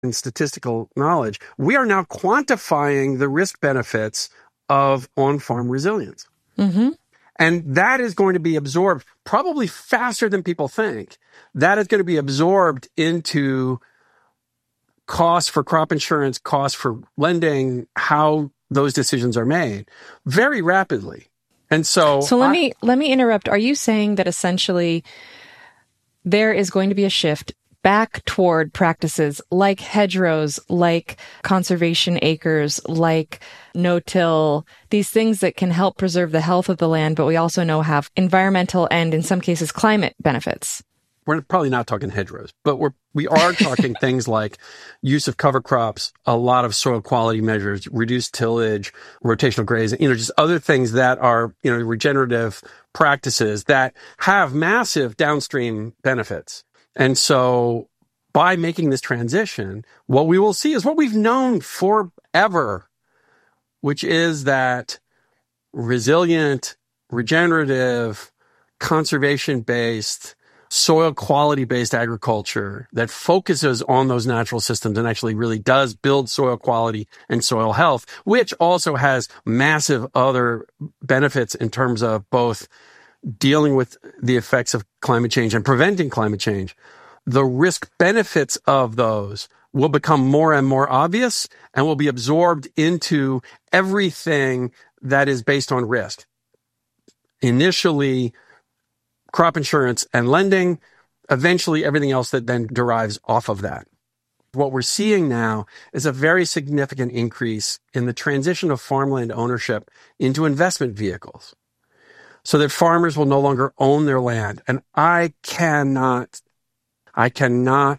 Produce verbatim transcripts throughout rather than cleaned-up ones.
and statistical knowledge, we are now quantifying the risk benefits of on-farm resilience. Mm-hmm. And that is going to be absorbed probably faster than people think. That is going to be absorbed into costs for crop insurance, costs for lending, how those decisions are made very rapidly. And so So let I, me let me interrupt. Are you saying that essentially there is going to be a shift back toward practices like hedgerows, like conservation acres, like no-till, these things that can help preserve the health of the land, but we also know have environmental and, in some cases, climate benefits? We're probably not talking hedgerows, but we're, we are talking things like use of cover crops, a lot of soil quality measures, reduced tillage, rotational grazing, you know, just other things that are, you know, regenerative practices that have massive downstream benefits. And so by making this transition, what we will see is what we've known forever, which is that resilient, regenerative, conservation-based, soil quality-based agriculture that focuses on those natural systems and actually really does build soil quality and soil health, which also has massive other benefits in terms of both dealing with the effects of climate change and preventing climate change. The risk benefits of those will become more and more obvious and will be absorbed into everything that is based on risk. Initially, crop insurance and lending, eventually everything else that then derives off of that. What we're seeing now is a very significant increase in the transition of farmland ownership into investment vehicles so that farmers will no longer own their land. And I cannot, I cannot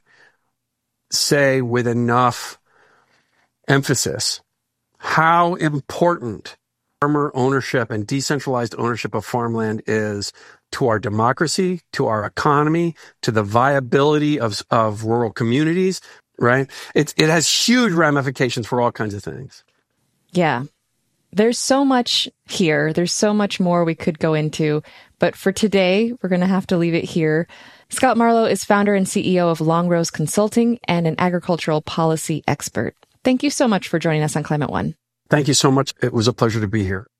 say with enough emphasis how important farmer ownership and decentralized ownership of farmland is to our democracy, to our economy, to the viability of, of rural communities, right? It, it has huge ramifications for all kinds of things. Yeah. There's so much here. There's so much more we could go into. But for today, we're going to have to leave it here. Scott Marlowe is founder and C E O of Longrose Consulting and an agricultural policy expert. Thank you so much for joining us on Climate One. Thank you so much. It was a pleasure to be here.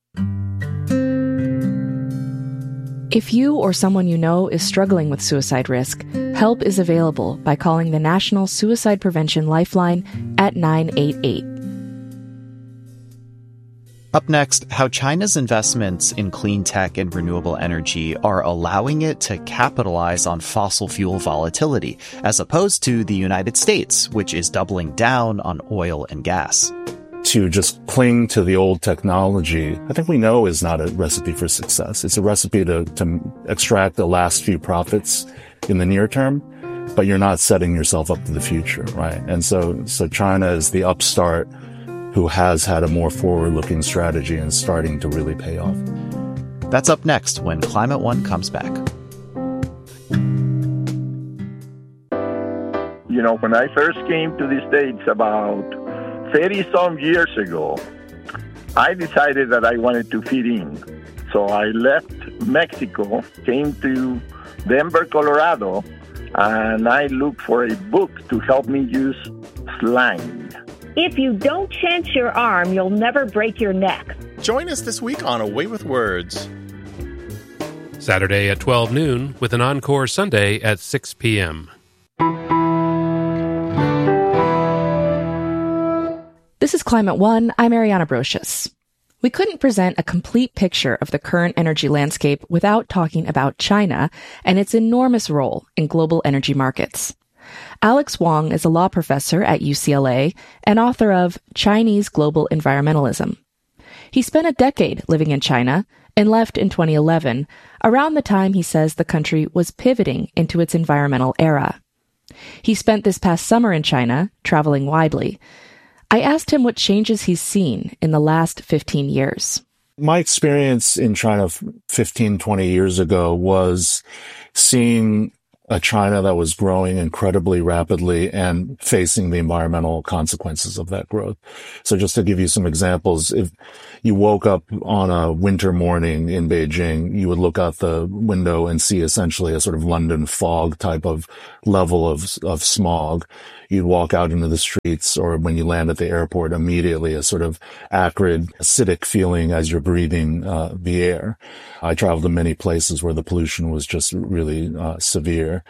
If you or someone you know is struggling with suicide risk, help is available by calling the National Suicide Prevention Lifeline at nine eight eight. Up next, how China's investments in clean tech and renewable energy are allowing it to capitalize on fossil fuel volatility, as opposed to the United States, which is doubling down on oil and gas. To just cling to the old technology, I think we know is not a recipe for success. It's a recipe to, to extract the last few profits in the near term, but you're not setting yourself up for the future, right? And so, so China is the upstart who has had a more forward-looking strategy and starting to really pay off. That's up next when Climate One comes back. You know, when I first came to the States about thirty-some years ago, I decided that I wanted to fit in. So I left Mexico, came to Denver, Colorado, and I looked for a book to help me use slang. If you don't chance your arm, you'll never break your neck. Join us this week on A Way with Words. Saturday at twelve noon with an encore Sunday at six p.m. This is Climate One. I'm Ariana Brocious. We couldn't present a complete picture of the current energy landscape without talking about China and its enormous role in global energy markets. Alex Wong is a law professor at U C L A and author of Chinese Global Environmentalism. He spent a decade living in China and left in twenty eleven, around the time he says the country was pivoting into its environmental era. He spent this past summer in China, traveling widely. I asked him what changes he's seen in the last fifteen years. My experience in China fifteen, twenty years ago was seeing a China that was growing incredibly rapidly and facing the environmental consequences of that growth. So just to give you some examples, if you woke up on a winter morning in Beijing, you would look out the window and see essentially a sort of London fog type of level of, of smog. you'd walk out into the streets, or when you land at the airport, immediately a sort of acrid, acidic feeling as you're breathing uh, the air. I traveled to many places where the pollution was just really uh, severe.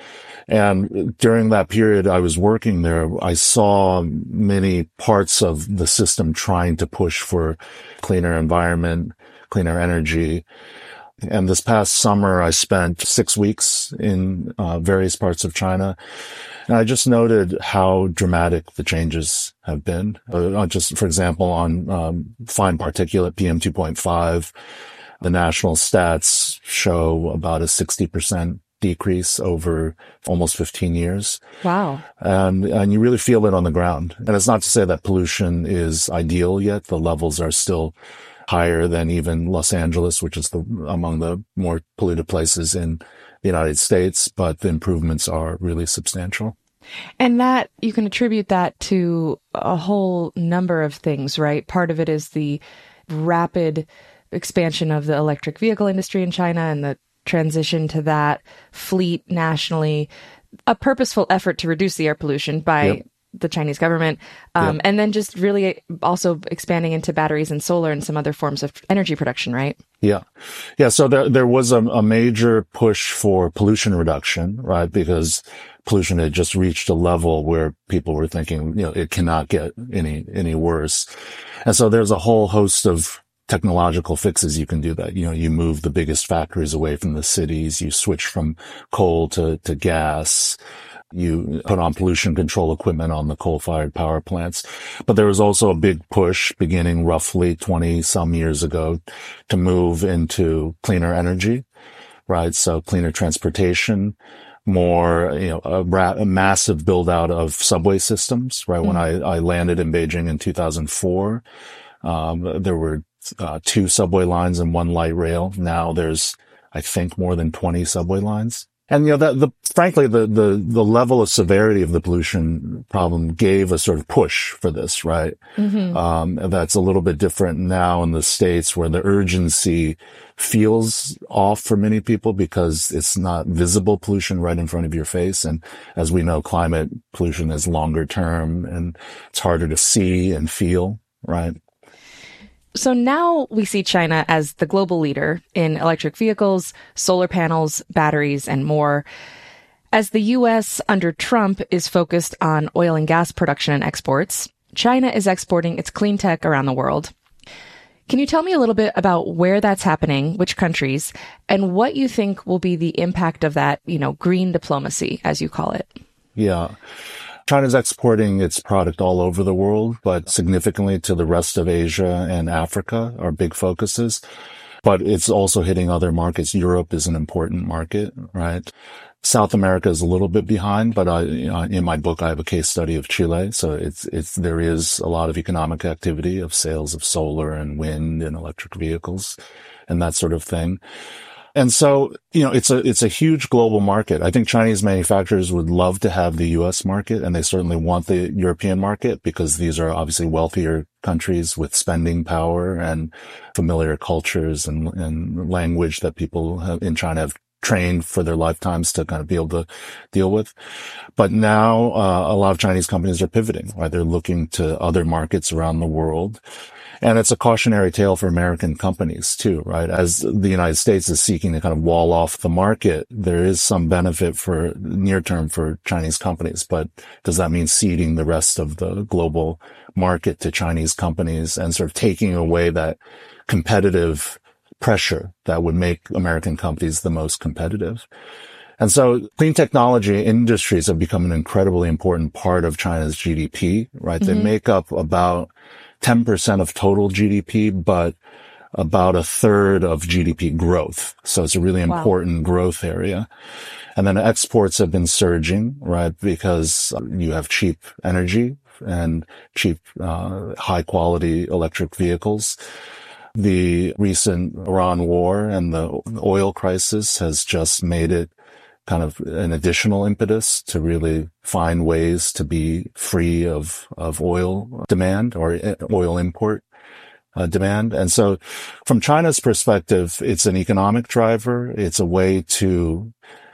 And during that period I was working there, I saw many parts of the system trying to push for cleaner environment, cleaner energy. And this past summer, I spent six weeks in uh, various parts of China. And I just noted how dramatic the changes have been. Uh, just, for example, on um, fine particulate P M two point five, the national stats show about a sixty percent decrease over almost fifteen years. Wow. And, and you really feel it on the ground. And it's not to say that pollution is ideal yet. The levels are still higher than even Los Angeles, which is the, among the more polluted places in the United States, but the improvements are really substantial. And that, you can attribute that to a whole number of things, right? Part of it is the rapid expansion of the electric vehicle industry in China and the transition to that fleet nationally, a purposeful effort to reduce the air pollution by yep. the Chinese government, um, yep. and then just really also expanding into batteries and solar and some other forms of energy production, right? Yeah. Yeah. So there, there was a, a major push for pollution reduction, right? Because pollution had just reached a level where people were thinking, you know, it cannot get any, any worse. And so there's a whole host of technological fixes you can do that. You know, you move the biggest factories away from the cities, you switch from coal to, to gas, you put on pollution control equipment on the coal-fired power plants. But there was also a big push beginning roughly twenty some years ago to move into cleaner energy, right? So cleaner transportation, more, you know, a, ra- a massive build out of subway systems, right? Mm-hmm. When I, I landed in Beijing in two thousand four, um, there were uh, two subway lines and one light rail. Now there's, I think, more than twenty subway lines. And, you know, that, the, frankly, the, the, the level of severity of the pollution problem gave a sort of push for this, right? Mm-hmm. Um, that's a little bit different now in the States, where the urgency feels off for many people because it's not visible pollution right in front of your face. And as we know, climate pollution is longer term and it's harder to see and feel, right? So now we see China as the global leader in electric vehicles, solar panels, batteries, and more. As the U S under Trump is focused on oil and gas production and exports, China is exporting its clean tech around the world. Can you tell me a little bit about where that's happening, which countries, and what you think will be the impact of that, you know, green diplomacy, as you call it? Yeah. China's exporting its product all over the world, but significantly to the rest of Asia and Africa are big focuses. But it's also hitting other markets. Europe is an important market, right? South America is a little bit behind, but I, you know, in my book, I have a case study of Chile. So it's, it's, there is a lot of economic activity of sales of solar and wind and electric vehicles and that sort of thing. And so, you know, it's a, it's a huge global market. I think Chinese manufacturers would love to have the U S market, and they certainly want the European market because these are obviously wealthier countries with spending power and familiar cultures and, and language that people have, in China have trained for their lifetimes to kind of be able to deal with. But now, uh, a lot of Chinese companies are pivoting, right? They're looking to other markets around the world. And it's a cautionary tale for American companies too, right? As the United States is seeking to kind of wall off the market, there is some benefit for near term for Chinese companies, but does that mean ceding the rest of the global market to Chinese companies and sort of taking away that competitive pressure that would make American companies the most competitive? And so clean technology industries have become an incredibly important part of China's G D P, right? Mm-hmm. They make up about ten percent of total G D P, but about a third of G D P growth. So it's a really important wow. growth area. And then exports have been surging, right? Because you have cheap energy and cheap, uh, high quality electric vehicles. The recent Iran war and the oil crisis has just made it kind of an additional impetus to really find ways to be free of, of oil demand or oil import uh, demand. And so from China's perspective, it's an economic driver. It's a way to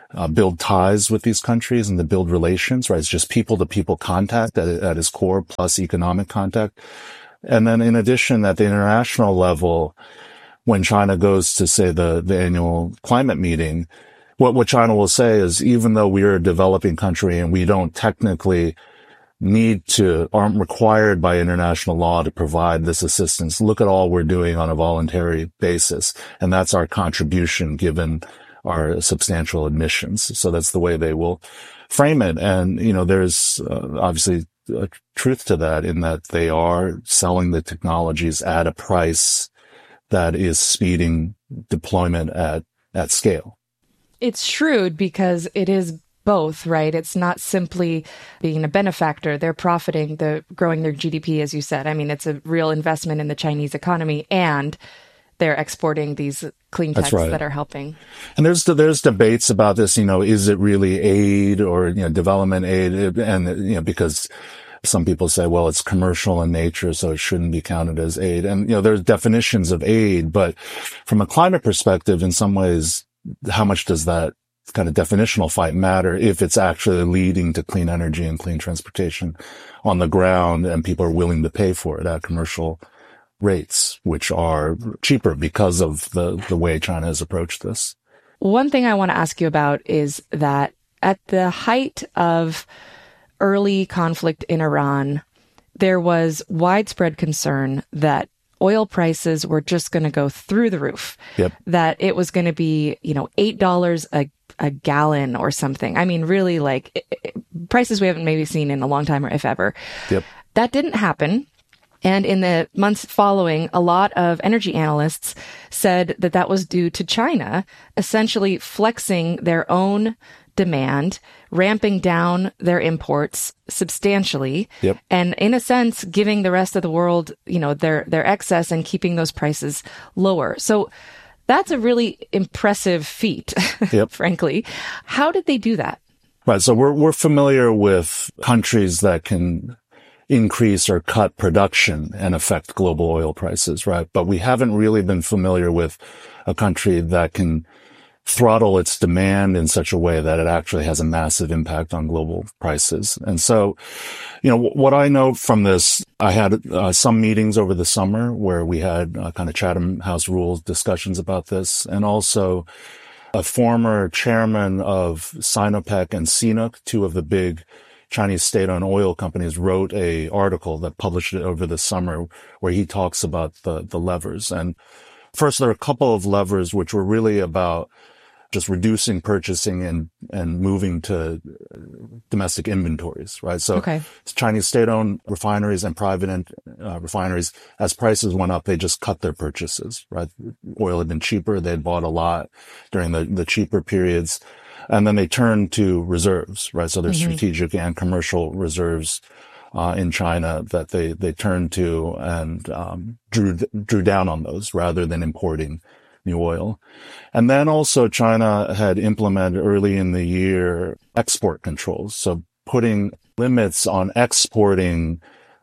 uh, build ties with these countries and to build relations, right? It's just people-to-people contact at, at its core plus economic contact. And then in addition, at the international level, when China goes to, say, the, the annual climate meeting, what, what China will say is, even though we are a developing country and we don't technically need to, aren't required by international law to provide this assistance, look at all we're doing on a voluntary basis. And that's our contribution given our substantial emissions. So that's the way they will frame it. And, you know, there's uh, obviously a truth to that in that they are selling the technologies at a price that is speeding deployment at, at scale. It's shrewd because it is both, right? It's not simply being a benefactor. They're profiting, the growing their G D P, as you said. I mean, it's a real investment in the Chinese economy, and they're exporting these clean techs right. that are helping. And there's there's debates about this. You know, is it really aid or, you know, development aid? And, you know, because some people say, well, it's commercial in nature, so it shouldn't be counted as aid. And, you know, there's definitions of aid, but from a climate perspective, in some ways, how much does that kind of definitional fight matter if it's actually leading to clean energy and clean transportation on the ground and people are willing to pay for it at commercial rates, which are cheaper because of the, the way China has approached this? One thing I want to ask you about is that at the height of early conflict in Iran, there was widespread concern that oil prices were just going to go through the roof. Yep. That it was going to be, you know, eight dollars a a gallon or something. I mean, really, like it, it, prices we haven't maybe seen in a long time, or if ever. Yep. That didn't happen. And in the months following, a lot of energy analysts said that that was due to China essentially flexing their own demand, ramping down their imports substantially, yep. and in a sense, giving the rest of the world, you know, their, their excess and keeping those prices lower. So that's a really impressive feat, yep. frankly. How did they do that? Right. So we're, we're familiar with countries that can increase or cut production and affect global oil prices, right? But we haven't really been familiar with a country that can throttle its demand in such a way that it actually has a massive impact on global prices. And so, you know, what I know from this, I had uh, some meetings over the summer where we had uh, kind of Chatham House rules discussions about this, and also a former chairman of Sinopec and C N O O C, two of the big Chinese state-owned oil companies, wrote a article that published it over the summer where he talks about the, the levers. And first, there are a couple of levers which were really about just reducing purchasing and, and moving to domestic inventories, right? So okay. Chinese state-owned refineries and private uh, refineries, as prices went up, they just cut their purchases, right? Oil had been cheaper. They'd bought a lot during the, the cheaper periods. And then they turned to reserves, right? So there's mm-hmm. strategic and commercial reserves uh, in China that they, they turned to and um, drew drew down on those rather than importing new oil. And then also China had implemented early in the year export controls. So putting limits on exporting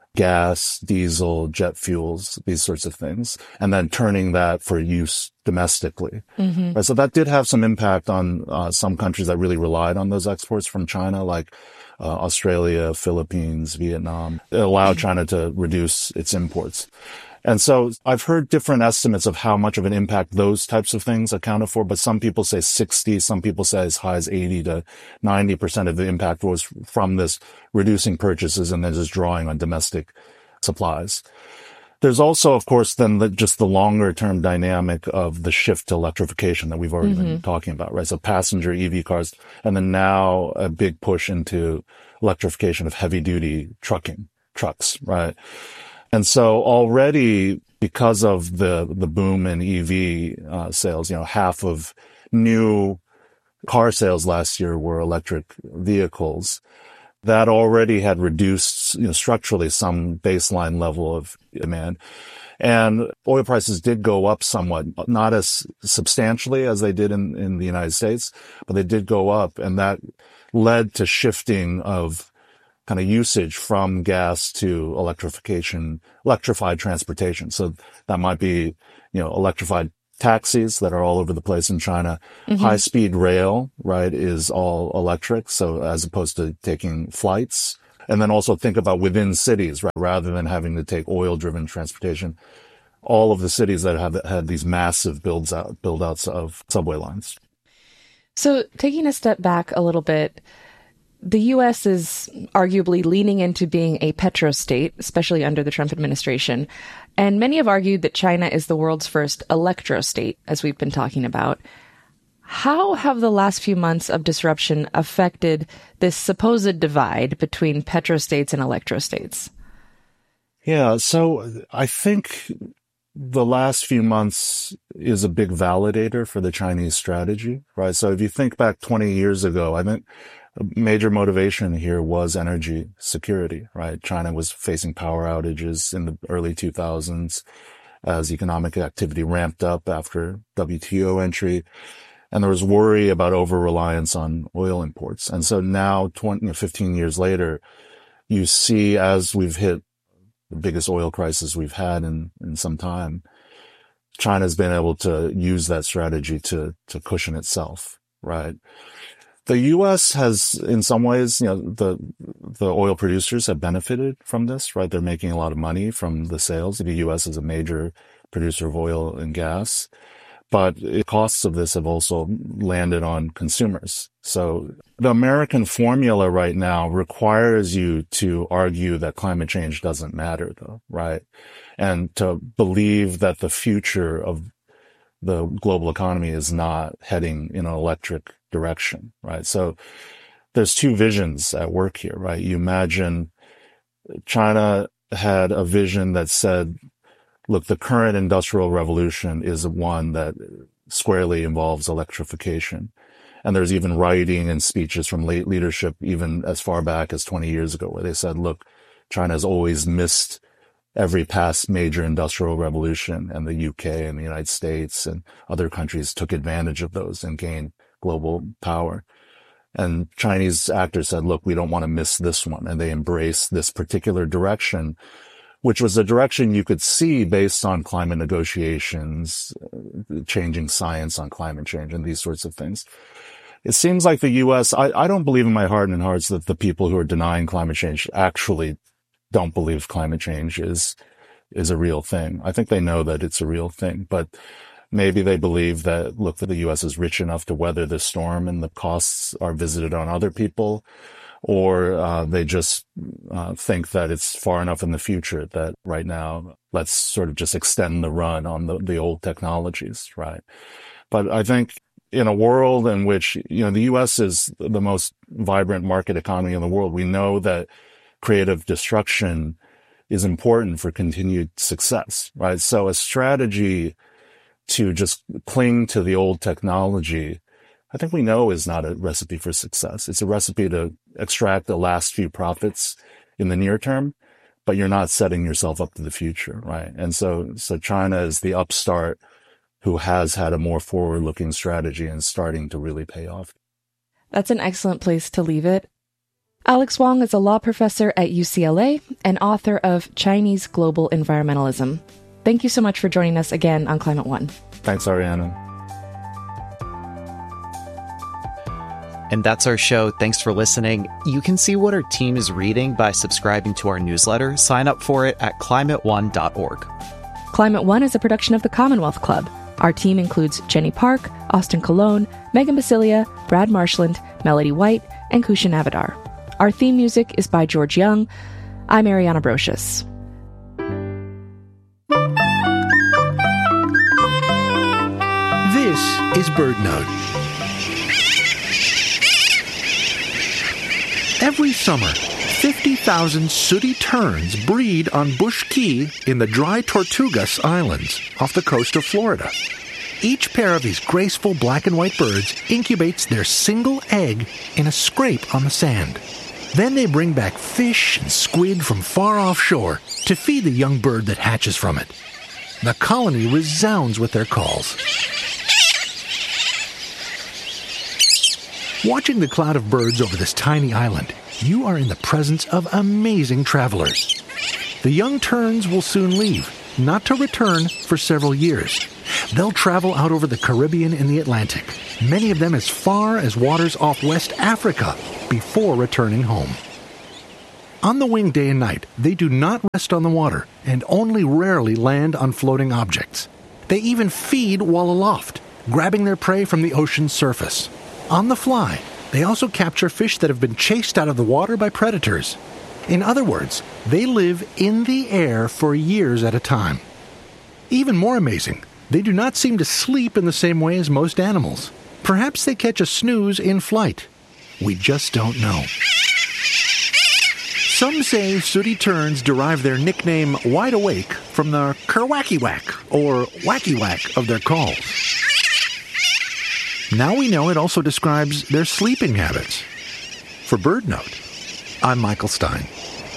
gas, diesel, jet fuels, these sorts of things, and then turning that for use domestically. Mm-hmm. Right, so that did have some impact on uh, some countries that really relied on those exports from China, like uh, Australia, Philippines, Vietnam. It allowed China to reduce its imports. And so I've heard different estimates of how much of an impact those types of things accounted for, but some people say sixty, some people say as high as eighty to ninety percent of the impact was from this reducing purchases and then just drawing on domestic supplies. There's also, of course, then the, just the longer term dynamic of the shift to electrification that we've already mm-hmm. been talking about, right? So passenger E V cars, and then now a big push into electrification of heavy duty trucking, trucks, right? And so already, because of the, the boom in E V uh, sales, you know, half of new car sales last year were electric vehicles. That already had reduced, you know, structurally some baseline level of demand. And oil prices did go up somewhat, not as substantially as they did in, in the United States, but they did go up. And that led to shifting of kind of usage from gas to electrification, electrified transportation. So that might be, you know, electrified taxis that are all over the place in China. Mm-hmm. High-speed rail, right, is all electric, so as opposed to taking flights. And then also think about within cities, right, rather than having to take oil-driven transportation. All of the cities that have had these massive builds out, build-outs of subway lines. So taking a step back a little bit, the U S is arguably leaning into being a petrostate, especially under the Trump administration. And many have argued that China is the world's first electrostate, as we've been talking about. How have the last few months of disruption affected this supposed divide between petrostates and electrostates? Yeah, so I think the last few months is a big validator for the Chinese strategy, right? So if you think back twenty years ago, I think a major motivation here was energy security, right? China was facing power outages in the early two thousands as economic activity ramped up after W T O entry. And there was worry about over-reliance on oil imports. And so now, twenty, fifteen years later, you see as we've hit the biggest oil crisis we've had in, in some time, China's been able to use that strategy to, to cushion itself, right? The U S has, in some ways, you know, the, the oil producers have benefited from this, right? They're making a lot of money from the sales. The U S is a major producer of oil and gas, but the costs of this have also landed on consumers. So the American formula right now requires you to argue that climate change doesn't matter, though, right? And to believe that the future of the global economy is not heading in an electric direction, right? So there's two visions at work here, right? You imagine China had a vision that said, look, the current industrial revolution is one that squarely involves electrification. And there's even writing and speeches from late leadership, even as far back as twenty years ago, where they said, look, China's always missed every past major industrial revolution, and the U K and the United States and other countries took advantage of those and gained global power. And Chinese actors said, look, we don't want to miss this one. And they embraced this particular direction, which was a direction you could see based on climate negotiations, changing science on climate change and these sorts of things. It seems like the U S, I, I don't believe in my heart and hearts that the people who are denying climate change actually don't believe climate change is, is a real thing. I think they know that it's a real thing, but maybe they believe that, look, that the U S is rich enough to weather this storm and the costs are visited on other people. Or uh, they just uh, think that it's far enough in the future that right now, let's sort of just extend the run on the, the old technologies, right? But I think in a world in which, you know, the U S is the most vibrant market economy in the world, we know that creative destruction is important for continued success, right? So a strategy to just cling to the old technology, I think we know is not a recipe for success. It's a recipe to extract the last few profits in the near term, but you're not setting yourself up for the future, right? And so, so China is the upstart who has had a more forward-looking strategy and starting to really pay off. That's an excellent place to leave it. Alex Wong is a law professor at U C L A and author of Chinese Global Environmentalism. Thank you so much for joining us again on Climate One. Thanks, Ariana. And that's our show. Thanks for listening. You can see what our team is reading by subscribing to our newsletter. Sign up for it at climate one dot org. Climate One is a production of the Commonwealth Club. Our team includes Jenny Park, Austin Colon, Megan Basilia, Brad Marshland, Melody White, and Kushan Avidar. Our theme music is by George Young. I'm Ariana Brocious. This is BirdNote. Every summer, fifty thousand sooty terns breed on Bush Key in the dry Tortugas Islands off the coast of Florida. Each pair of these graceful black and white birds incubates their single egg in a scrape on the sand. Then they bring back fish and squid from far offshore to feed the young bird that hatches from it. The colony resounds with their calls. Watching the cloud of birds over this tiny island, you are in the presence of amazing travelers. The young terns will soon leave, not to return for several years. They'll travel out over the Caribbean and the Atlantic, many of them as far as waters off West Africa, before returning home. On the wing day and night, they do not rest on the water and only rarely land on floating objects. They even feed while aloft, grabbing their prey from the ocean's surface. On the fly, they also capture fish that have been chased out of the water by predators. In other words, they live in the air for years at a time. Even more amazing, they do not seem to sleep in the same way as most animals. Perhaps they catch a snooze in flight. We just don't know. Some say sooty terns derive their nickname wide awake from the kerwacky-whack or wacky-whack of their calls. Now we know it also describes their sleeping habits. For BirdNote, I'm Michael Stein.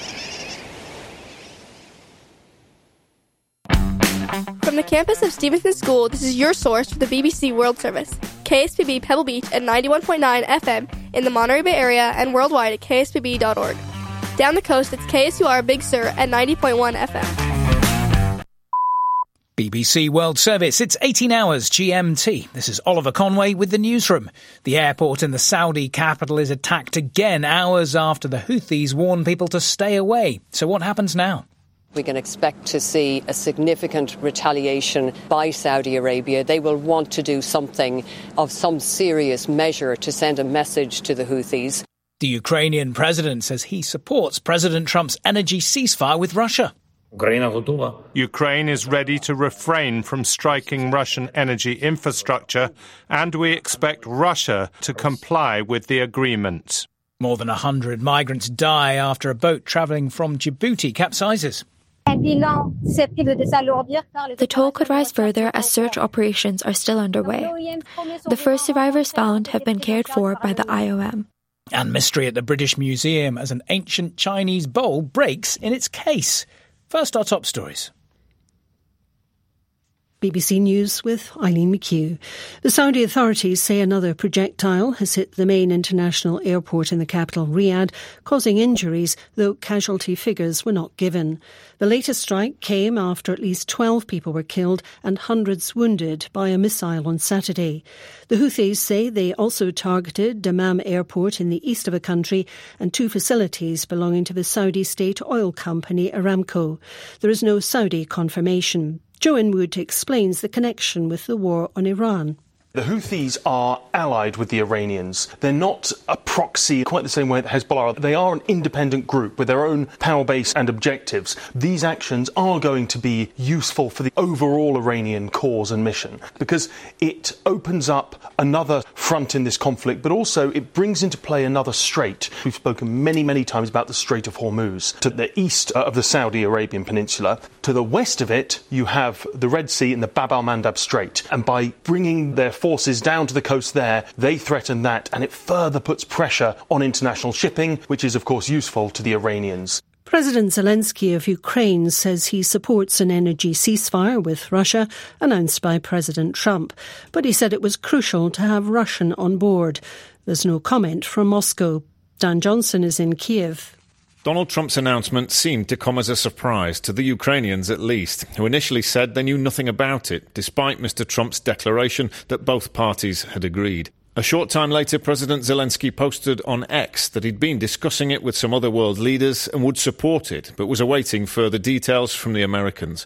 From the campus of Stevenson School, this is your source for the B B C World Service. K S P B Pebble Beach at ninety-one point nine F M in the Monterey Bay area and worldwide at k s p b dot org. Down the coast, it's K S U R Big Sur at ninety point one F M. B B C World Service, it's eighteen hours G M T. This is Oliver Conway with the newsroom. The airport in the Saudi capital is attacked again hours after the Houthis warn people to stay away. So what happens now? We can expect to see a significant retaliation by Saudi Arabia. They will want to do something of some serious measure to send a message to the Houthis. The Ukrainian president says he supports President Trump's energy ceasefire with Russia. Ukraine is ready to refrain from striking Russian energy infrastructure, and we expect Russia to comply with the agreement. More than one hundred migrants die after a boat travelling from Djibouti capsizes. The toll could rise further as search operations are still underway. The first survivors found have been cared for by the I O M. And mystery at the British Museum as an ancient Chinese bowl breaks in its case. First, our top stories. B B C News with Eileen McHugh. The Saudi authorities say another projectile has hit the main international airport in the capital, Riyadh, causing injuries, though casualty figures were not given. The latest strike came after at least twelve people were killed and hundreds wounded by a missile on Saturday. The Houthis say they also targeted Dammam Airport in the east of the country and two facilities belonging to the Saudi state oil company Aramco. There is no Saudi confirmation. Joan Wood explains the connection with the war on Iran. The Houthis are allied with the Iranians. They're not a proxy quite the same way that Hezbollah are. They are an independent group with their own power base and objectives. These actions are going to be useful for the overall Iranian cause and mission because it opens up another front in this conflict, but also it brings into play another strait. We've spoken many, many times about the Strait of Hormuz. To the east of the Saudi Arabian Peninsula, to the west of it, you have the Red Sea and the Bab al-Mandab Strait. And by bringing their forces down to the coast there, they threaten that, and it further puts pressure on international shipping, which is of course useful to the Iranians. President Zelensky of Ukraine says he supports an energy ceasefire with Russia announced by President Trump, but he said it was crucial to have Russian on board. There's no comment from Moscow. Dan Johnson is in Kiev. Donald Trump's announcement seemed to come as a surprise, to the Ukrainians at least, who initially said they knew nothing about it, despite Mister Trump's declaration that both parties had agreed. A short time later, President Zelensky posted on X that he'd been discussing it with some other world leaders and would support it, but was awaiting further details from the Americans.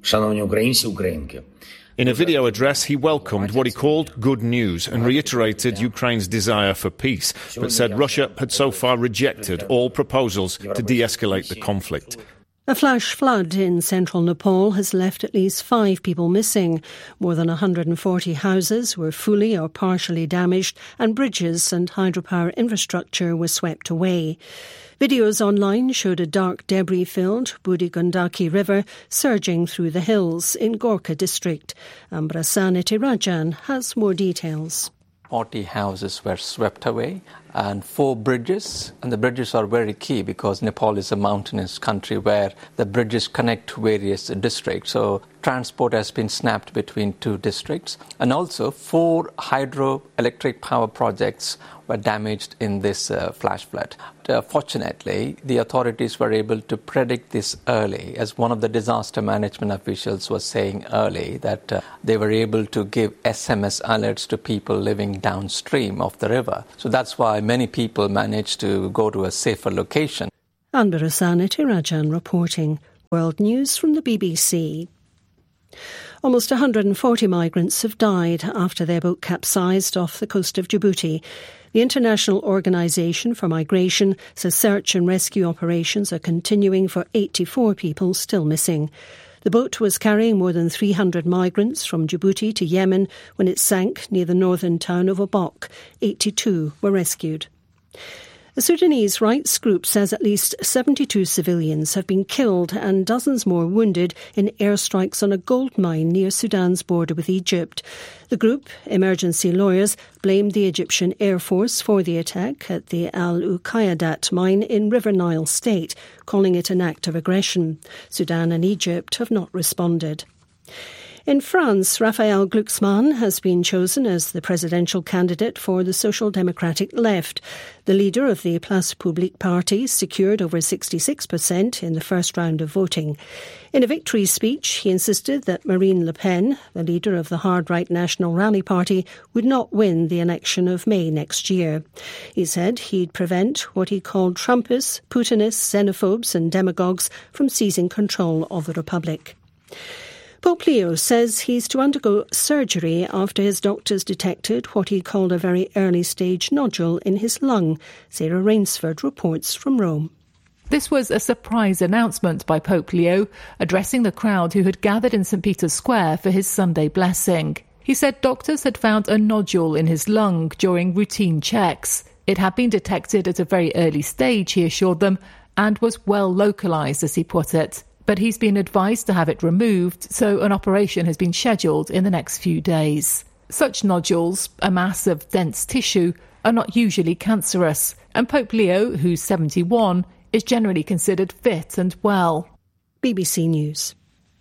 In a video address, he welcomed what he called good news and reiterated Ukraine's desire for peace, but said Russia had so far rejected all proposals to de-escalate the conflict. A flash flood in central Nepal has left at least five people missing. More than one hundred forty houses were fully or partially damaged, and bridges and hydropower infrastructure were swept away. Videos online showed a dark debris-filled Budi Gandaki River surging through the hills in Gorkha district. Ambrasa Netirajan has more details. forty houses were swept away and four bridges. And the bridges are very key because Nepal is a mountainous country where the bridges connect to various districts. So transport has been snapped between two districts. And also four hydroelectric power projects were damaged in this uh, flash flood. Uh, fortunately, the authorities were able to predict this early, as one of the disaster management officials was saying early, that uh, they were able to give S M S alerts to people living downstream of the river. So that's why many people managed to go to a safer location. Anbarasana Tirajan reporting. World News from the B B C. Almost one hundred forty migrants have died after their boat capsized off the coast of Djibouti. The International Organisation for Migration says search and rescue operations are continuing for eighty-four people still missing. The boat was carrying more than three hundred migrants from Djibouti to Yemen when it sank near the northern town of Obok. eighty-two were rescued. A Sudanese rights group says at least seventy-two civilians have been killed and dozens more wounded in airstrikes on a gold mine near Sudan's border with Egypt. The group, Emergency Lawyers, blamed the Egyptian Air Force for the attack at the Al-Uqayyadat mine in River Nile State, calling it an act of aggression. Sudan and Egypt have not responded. In France, Raphael Glucksmann has been chosen as the presidential candidate for the Social Democratic Left. The leader of the Place Publique party secured over sixty-six percent in the first round of voting. In a victory speech, he insisted that Marine Le Pen, the leader of the hard-right National Rally Party, would not win the election of May next year. He said he'd prevent what he called Trumpists, Putinists, xenophobes and demagogues from seizing control of the Republic. Pope Leo says he's to undergo surgery after his doctors detected what he called a very early-stage nodule in his lung. Sarah Rainsford reports from Rome. This was a surprise announcement by Pope Leo, addressing the crowd who had gathered in St Peter's Square for his Sunday blessing. He said doctors had found a nodule in his lung during routine checks. It had been detected at a very early stage, he assured them, and was well localised, as he put it. But he's been advised to have it removed, so an operation has been scheduled in the next few days. Such nodules, a mass of dense tissue, are not usually cancerous, and Pope Leo, who's seventy-one, is generally considered fit and well. B B C News.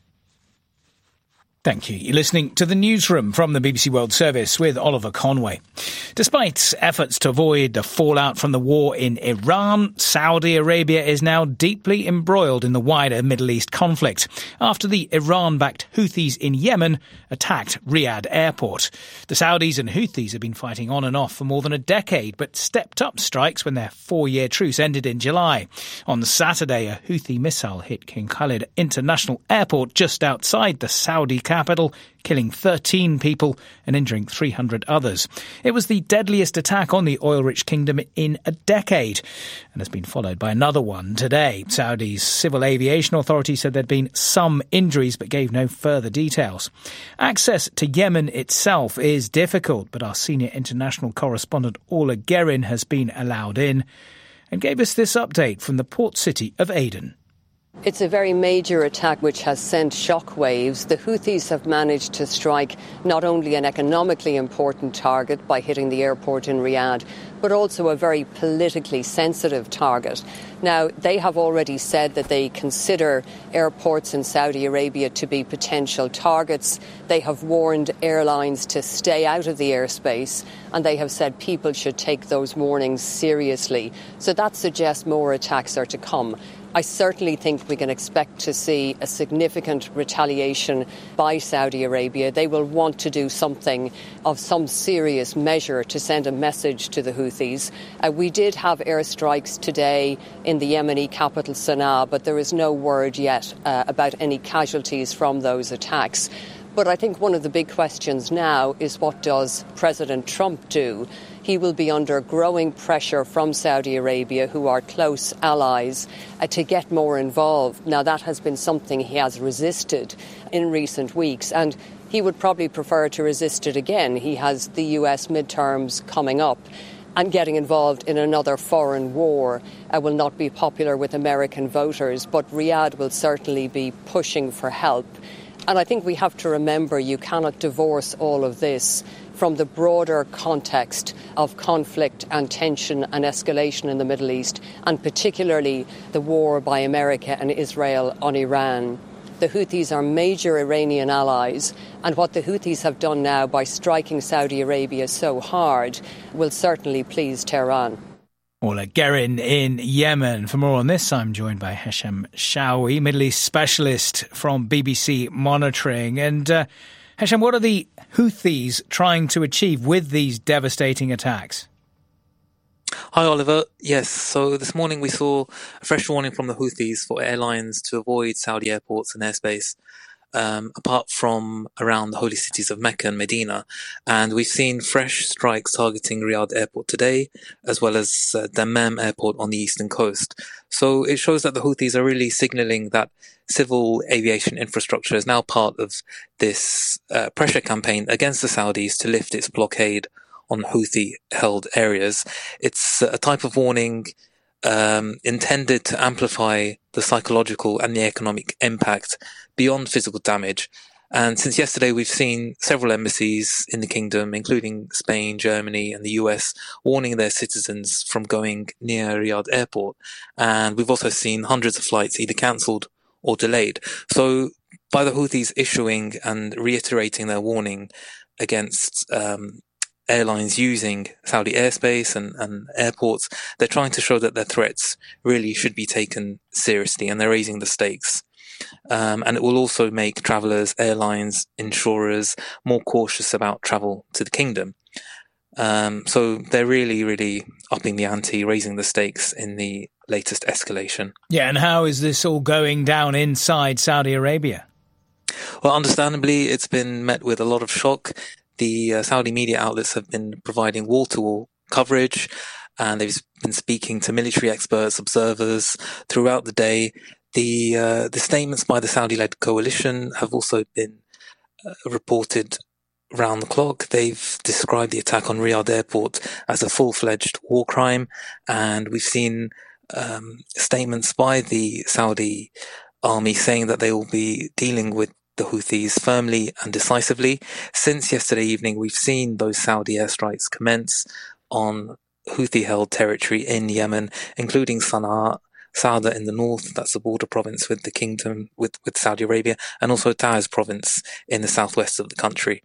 Thank you. You're listening to the Newsroom from the B B C World Service with Oliver Conway. Despite efforts to avoid the fallout from the war in Iran, Saudi Arabia is now deeply embroiled in the wider Middle East conflict after the Iran-backed Houthis in Yemen attacked Riyadh airport. The Saudis and Houthis have been fighting on and off for more than a decade, but stepped up strikes when their four-year truce ended in July. On Saturday, a Houthi missile hit King Khalid International Airport just outside the Saudi capital. capital, killing thirteen people and injuring three hundred others. It was the deadliest attack on the oil-rich kingdom in a decade and has been followed by another one today. Saudi's Civil Aviation Authority said there'd been some injuries but gave no further details. Access to Yemen itself is difficult, but our senior international correspondent Orla Guerin has been allowed in and gave us this update from the port city of Aden. It's a very major attack which has sent shockwaves. The Houthis have managed to strike not only an economically important target by hitting the airport in Riyadh, but also a very politically sensitive target. Now, they have already said that they consider airports in Saudi Arabia to be potential targets. They have warned airlines to stay out of the airspace, and they have said people should take those warnings seriously. So that suggests more attacks are to come. I certainly think we can expect to see a significant retaliation by Saudi Arabia. They will want to do something of some serious measure to send a message to the Houthis. Uh, we did have airstrikes today in the Yemeni capital Sana'a, but there is no word yet uh, about any casualties from those attacks. But I think one of the big questions now is, what does President Trump do? He will be under growing pressure from Saudi Arabia, who are close allies, uh, to get more involved. Now, that has been something he has resisted in recent weeks, and he would probably prefer to resist it again. He has the U S midterms coming up, and getting involved in another foreign war uh, will not be popular with American voters, but Riyadh will certainly be pushing for help. And I think we have to remember you cannot divorce all of this from the broader context of conflict and tension and escalation in the Middle East, and particularly the war by America and Israel on Iran. The Houthis are major Iranian allies, and what the Houthis have done now by striking Saudi Arabia so hard will certainly please Tehran. Ola Gerin in Yemen. For more on this, I'm joined by Hesham Shawi, Middle East specialist from B B C Monitoring. And uh, Hesham, what are the Houthis trying to achieve with these devastating attacks? Hi, Oliver. Yes, so this morning we saw a fresh warning from the Houthis for airlines to avoid Saudi airports and airspace, um, apart from around the holy cities of Mecca and Medina. And we've seen fresh strikes targeting Riyadh Airport today, as well as uh, Dammam Airport on the eastern coast. So it shows that the Houthis are really signalling that civil aviation infrastructure is now part of this uh, pressure campaign against the Saudis to lift its blockade on Houthi-held areas. It's a type of warning um, intended to amplify the psychological and the economic impact beyond physical damage. And since yesterday, we've seen several embassies in the kingdom, including Spain, Germany, and the U S, warning their citizens from going near Riyadh Airport. And we've also seen hundreds of flights either cancelled or delayed. So by the Houthis issuing and reiterating their warning against um, airlines using Saudi airspace and, and airports, they're trying to show that their threats really should be taken seriously, and they're raising the stakes. Um, and it will also make travellers, airlines, insurers more cautious about travel to the kingdom. Um, so they're really, really upping the ante, raising the stakes in the latest escalation. Yeah, and how is this all going down inside Saudi Arabia? Well, understandably, it's been met with a lot of shock. The uh, Saudi media outlets have been providing wall-to-wall coverage, and they've been speaking to military experts, observers throughout the day. The uh, the statements by the Saudi-led coalition have also been uh, reported round the clock. They've described the attack on Riyadh Airport as a full-fledged war crime, and we've seen um, statements by the Saudi army saying that they will be dealing with the Houthis firmly and decisively. Since yesterday evening, we've seen those Saudi airstrikes commence on Houthi-held territory in Yemen, including Sana'a, Sauda in the north, that's the border province with the kingdom, with, with Saudi Arabia, and also Taiz province in the southwest of the country.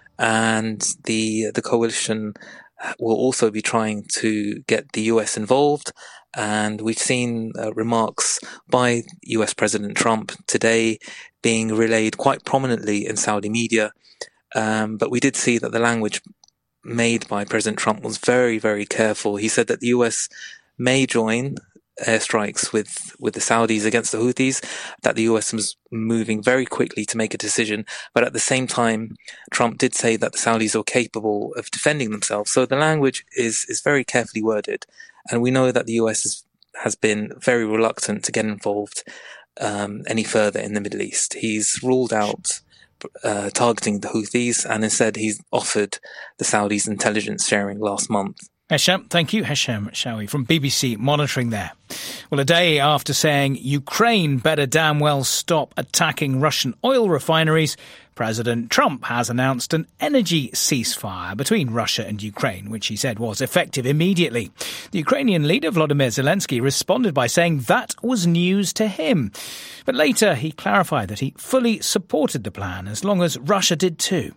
And the the coalition will also be trying to get the U S involved. And we've seen uh, remarks by U S President Trump today being relayed quite prominently in Saudi media. Um, but we did see that the language made by President Trump was very, very careful. He said that the U S may join airstrikes with, with the Saudis against the Houthis, that the U S was moving very quickly to make a decision. But at the same time, Trump did say that the Saudis are capable of defending themselves. So the language is, is very carefully worded. And we know that the U S is, has been very reluctant to get involved um, any further in the Middle East. He's ruled out uh, targeting the Houthis, and instead he's offered the Saudis intelligence sharing last month. Hesham, thank you. Hesham Shawi from B B C Monitoring there. Well, a day after saying Ukraine better damn well stop attacking Russian oil refineries, President Trump has announced an energy ceasefire between Russia and Ukraine, which he said was effective immediately. The Ukrainian leader Volodymyr Zelensky responded by saying that was news to him. But later he clarified that he fully supported the plan as long as Russia did too.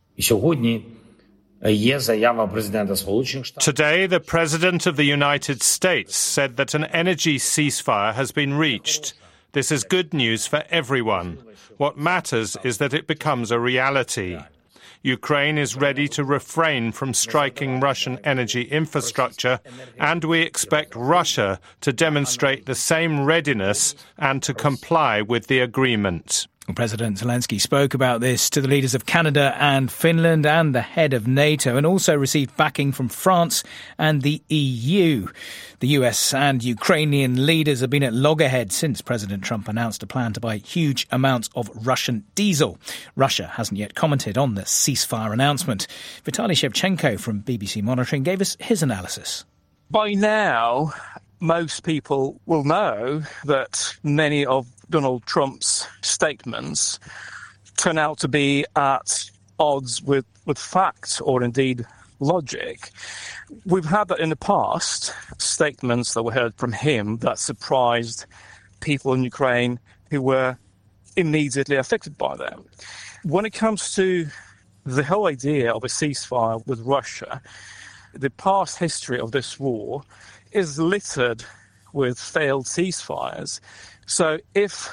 Today, the President of the United States said that an energy ceasefire has been reached. This is good news for everyone. What matters is that it becomes a reality. Ukraine is ready to refrain from striking Russian energy infrastructure, and we expect Russia to demonstrate the same readiness and to comply with the agreement. President Zelensky spoke about this to the leaders of Canada and Finland and the head of NATO, and also received backing from France and the E U. The U S and Ukrainian leaders have been at loggerheads since President Trump announced a plan to buy huge amounts of Russian diesel. Russia hasn't yet commented on the ceasefire announcement. Vitaly Shevchenko from B B C Monitoring gave us his analysis. By now, most people will know that many of Donald Trump's statements turn out to be at odds with, with fact or indeed logic. We've had that in the past, statements that were heard from him that surprised people in Ukraine who were immediately affected by them. When it comes to the whole idea of a ceasefire with Russia, the past history of this war is littered with failed ceasefires. So if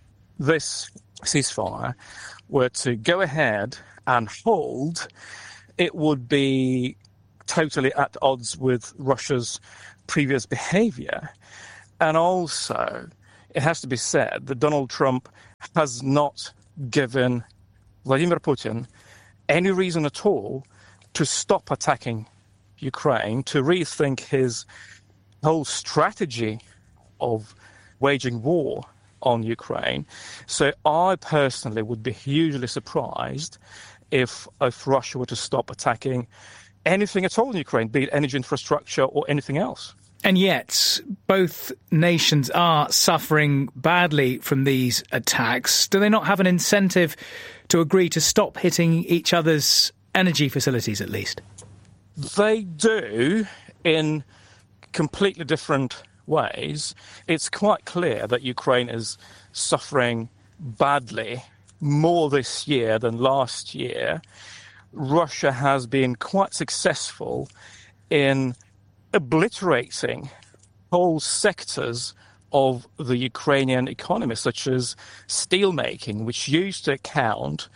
this ceasefire were to go ahead and hold, it would be totally at odds with Russia's previous behavior. And also, it has to be said that Donald Trump has not given Vladimir Putin any reason at all to stop attacking Ukraine, to rethink his whole strategy of waging war on Ukraine. So I personally would be hugely surprised if, if Russia were to stop attacking anything at all in Ukraine, be it energy infrastructure or anything else. And yet, both nations are suffering badly from these attacks. Do they not have an incentive to agree to stop hitting each other's energy facilities, at least? They do, in completely different ways. It's quite clear that Ukraine is suffering badly more this year than last year. Russia has been quite successful in obliterating whole sectors of the Ukrainian economy, such as steelmaking, which used to account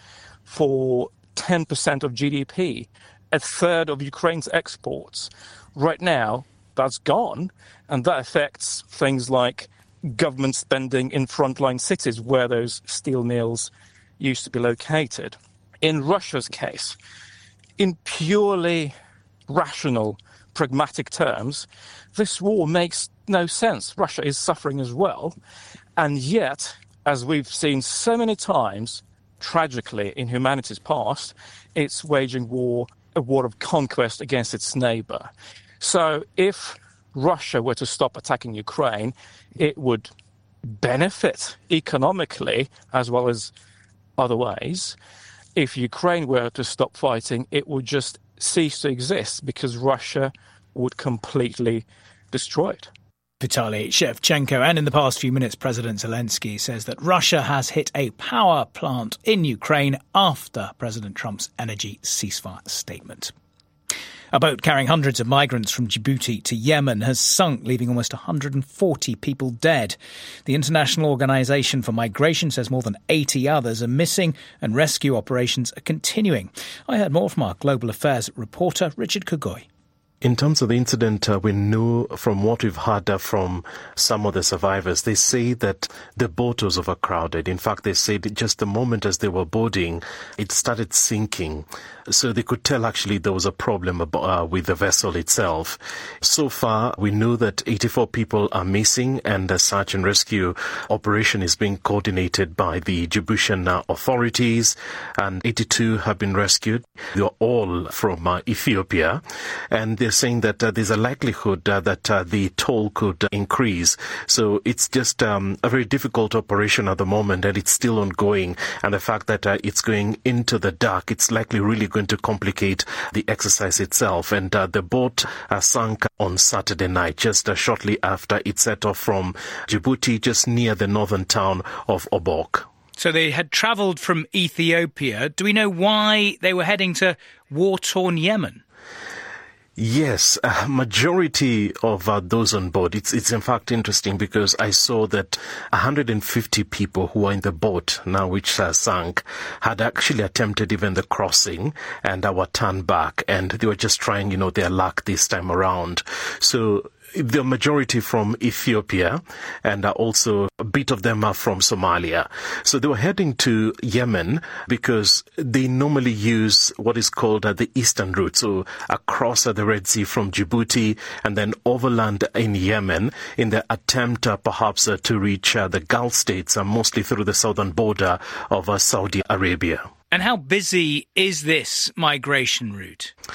for ten percent of G D P, a third of Ukraine's exports. Right now, that's gone, and that affects things like government spending in frontline cities where those steel mills used to be located. In Russia's case, in purely rational, pragmatic terms, this war makes no sense. Russia is suffering as well, and yet, as we've seen so many times, tragically, in humanity's past, it's waging war, a war of conquest against its neighbour. So if Russia were to stop attacking Ukraine, it would benefit economically as well as other ways. If Ukraine were to stop fighting, it would just cease to exist because Russia would completely destroy it. Vitaly Shevchenko. And in the past few minutes, President Zelensky says that Russia has hit a power plant in Ukraine after President Trump's energy ceasefire statement. A boat carrying hundreds of migrants from Djibouti to Yemen has sunk, leaving almost one hundred forty people dead. The International Organization for Migration says more than eighty others are missing and rescue operations are continuing. I heard more from our Global Affairs reporter, Richard Kugoi. In terms of the incident, uh, we know from what we've heard uh, from some of the survivors, they say that the boat was overcrowded. In fact, they said just the moment as they were boarding, it started sinking. So they could tell actually there was a problem uh, with the vessel itself. So far, we know that eighty-four people are missing, and the search and rescue operation is being coordinated by the Djiboutian uh, authorities, and eighty-two have been rescued. They are all from uh, Ethiopia, and they're saying that uh, there's a likelihood uh, that uh, the toll could uh, increase. So it's just um, a very difficult operation at the moment, and it's still ongoing. And the fact that uh, it's going into the dark, it's likely really going to complicate the exercise itself. And uh, the boat uh, sank on Saturday night, just uh, shortly after it set off from Djibouti, just near the northern town of Obok. So they had travelled from Ethiopia. Do we know why they were heading to war-torn Yemen? Yes, a majority of uh, those on board. It's it's in fact interesting because I saw that one hundred fifty people who were in the boat now which uh, sank had actually attempted even the crossing and uh, were turned back, and they were just trying, you know, their luck this time around. So the majority from Ethiopia, and uh, also a bit of them are from Somalia. So they were heading to Yemen because they normally use what is called uh, the eastern route, so across uh, the Red Sea from Djibouti and then overland in Yemen in the attempt uh, perhaps uh, to reach uh, the Gulf states, uh, mostly through the southern border of uh, Saudi Arabia. And how busy is this migration route?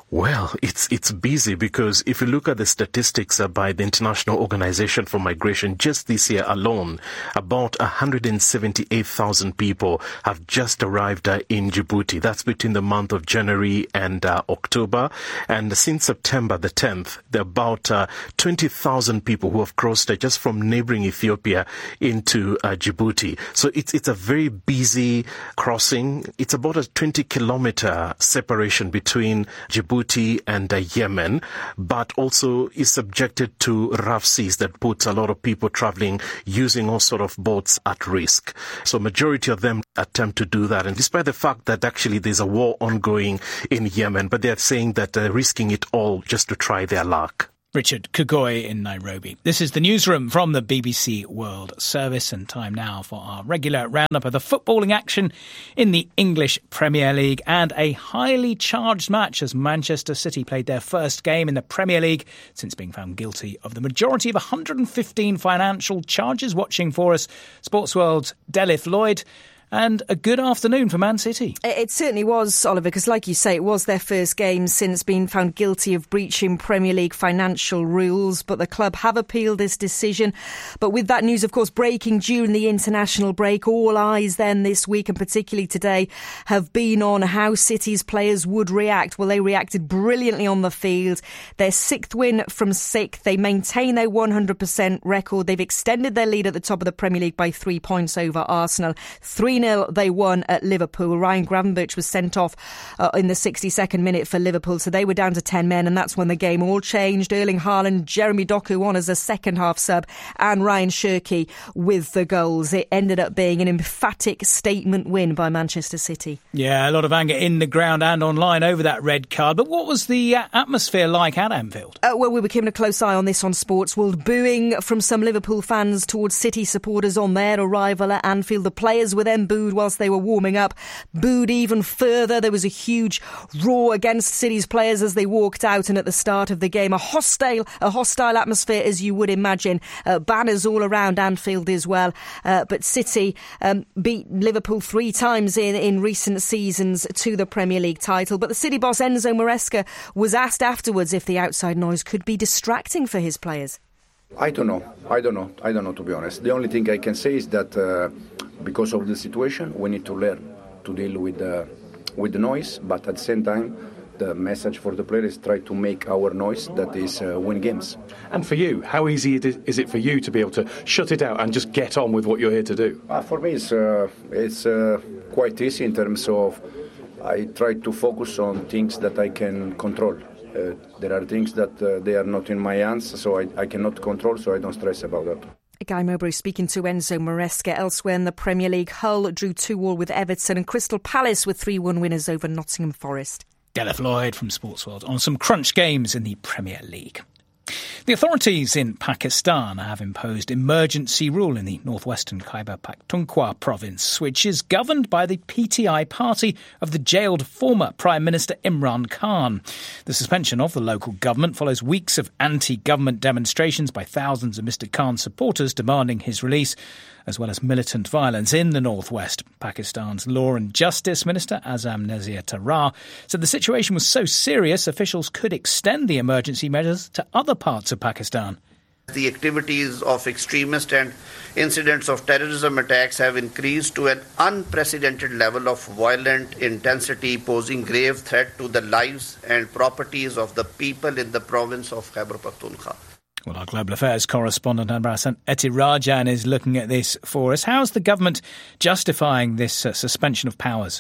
Well, it's it's busy because if you look at the statistics uh, by the International Organization for Migration, just this year alone, about one hundred seventy-eight thousand people have just arrived uh, in Djibouti. That's between the month of January and uh, October. And since September the tenth, there are about uh, twenty thousand people who have crossed uh, just from neighboring Ethiopia into uh, Djibouti. So it's it's a very busy crossing. It's about a twenty kilometer separation between Djibouti and uh, Yemen, but also is subjected to rough seas that puts a lot of people traveling using all sort of boats at risk. So majority of them attempt to do that. And despite the fact that actually there's a war ongoing in Yemen, but they're saying that they're risking it all just to try their luck. Richard Kugoi in Nairobi. This is the newsroom from the B B C World Service, and time now for our regular roundup of the footballing action in the English Premier League, and a highly charged match as Manchester City played their first game in the Premier League since being found guilty of the majority of one hundred fifteen financial charges. Watching for us, Sports World's Delith Lloyd. And a good afternoon for Man City. It certainly was, Oliver, because like you say, it was their first game since being found guilty of breaching Premier League financial rules. But the club have appealed this decision. But with that news, of course, breaking during the international break, all eyes then this week, and particularly today, have been on how City's players would react. Well, they reacted brilliantly on the field. Their sixth win from sixth. They maintain their one hundred percent record. They've extended their lead at the top of the Premier League by three points over Arsenal. Three nil they won at Liverpool. Ryan Gravenberch was sent off uh, in the sixty-second minute for Liverpool, so they were down to ten men, and that's when the game all changed. Erling Haaland, Jeremy Doku on as a second half sub, and Ryan Cherki with the goals. It ended up being an emphatic statement win by Manchester City. Yeah, a lot of anger in the ground and online over that red card. But what was the uh, atmosphere like at Anfield? Uh, well, we were keeping a close eye on this on Sports World. Booing from some Liverpool fans towards City supporters on their arrival at Anfield. The players were then booed whilst they were warming up. Booed even further. There was a huge roar against City's players as they walked out, and at the start of the game, a hostile, a hostile atmosphere as you would imagine. Uh, banners all around Anfield as well. Uh, but City um, beat Liverpool three times in, in recent seasons to the Premier League title. But the City boss Enzo Maresca was asked afterwards if the outside noise could be distracting for his players. I don't know. I don't know. I don't know, to be honest. The only thing I can say is that uh, because of the situation, we need to learn to deal with the, with the noise. But at the same time, the message for the players is try to make our noise, that is uh, win games. And for you, how easy is it for you to be able to shut it out and just get on with what you're here to do? Uh, for me, it's, uh, it's uh, quite easy in terms of I try to focus on things that I can control. Uh, there are things that uh, they are not in my hands, so I, I cannot control, so I don't stress about that. Guy Mowbray speaking to Enzo Maresca. Elsewhere in the Premier League, Hull drew two all with Everton, and Crystal Palace were three one winners over Nottingham Forest. Delith Lloyd from Sports World on some crunch games in the Premier League. The authorities in Pakistan have imposed emergency rule in the northwestern Khyber Pakhtunkhwa province, which is governed by the P T I party of the jailed former Prime Minister Imran Khan. The suspension of the local government follows weeks of anti-government demonstrations by thousands of Mister Khan's supporters demanding his release, as well as militant violence in the northwest. Pakistan's Law and Justice Minister Azam Nazir Tarar said the situation was so serious officials could extend the emergency measures to other parts of Pakistan. The activities of extremists and incidents of terrorism attacks have increased to an unprecedented level of violent intensity, posing grave threat to the lives and properties of the people in the province of Khyber Pakhtunkhwa. Well, our global affairs correspondent Anbrasan Etirajan is looking at this for us. How's the government justifying this uh, suspension of powers?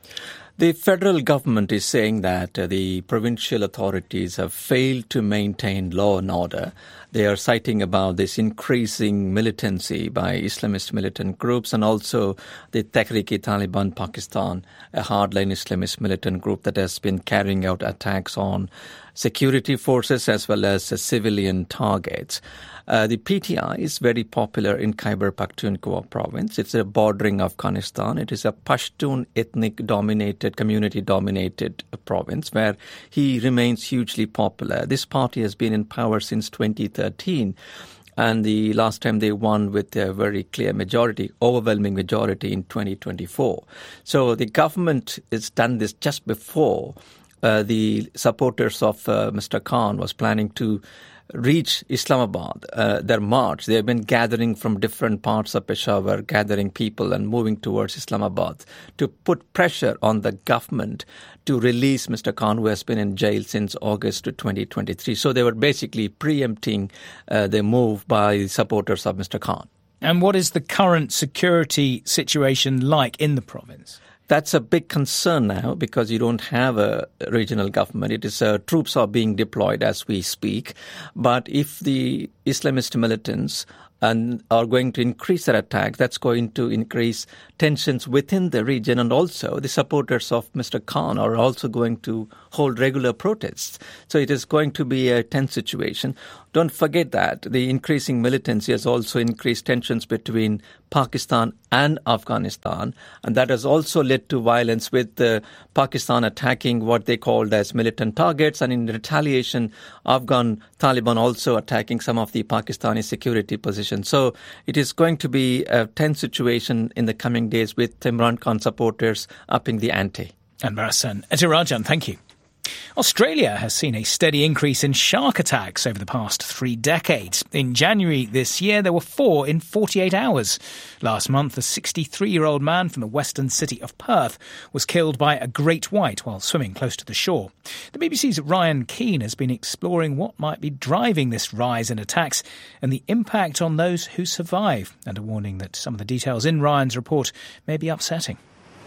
The federal government is saying that uh, the provincial authorities have failed to maintain law and order. They are citing about this increasing militancy by Islamist militant groups and also the Tehreek-e-Taliban Pakistan, a hardline Islamist militant group that has been carrying out attacks on security forces as well as uh, civilian targets. Uh, the P T I is very popular in Khyber Pakhtunkhwa province. It's a bordering Afghanistan. It is a Pashtun ethnic-dominated, community-dominated province where he remains hugely popular. This party has been in power since twenty thirteen. And the last time they won with a very clear majority, overwhelming majority in twenty twenty-four. So the government has done this just before uh, the supporters of uh, Mister Khan was planning to reach Islamabad, uh, their march. They have been gathering from different parts of Peshawar, gathering people and moving towards Islamabad to put pressure on the government to release Mister Khan, who has been in jail since August twenty twenty-three. So they were basically preempting uh, their move by supporters of Mister Khan. And what is the current security situation like in the province? That's a big concern now because you don't have a regional government. It is uh, troops are being deployed as we speak. But if the Islamist militants and are going to increase their attack, that's going to increase tensions within the region. And also the supporters of Mister Khan are also going to hold regular protests. So it is going to be a tense situation. Don't forget that the increasing militancy has also increased tensions between Pakistan and Afghanistan. And that has also led to violence with uh, Pakistan attacking what they called as militant targets. And in retaliation, Afghan Taliban also attacking some of the Pakistani security positions. So it is going to be a tense situation in the coming days with Imran Khan supporters upping the ante. And Barasan Ethirajan, thank you. Australia has seen a steady increase in shark attacks over the past three decades. In January this year, there were four in forty-eight hours. Last month, a sixty-three-year-old man from the western city of Perth was killed by a great white while swimming close to the shore. The B B C's Ryan Keane has been exploring what might be driving this rise in attacks and the impact on those who survive, and a warning that some of the details in Ryan's report may be upsetting.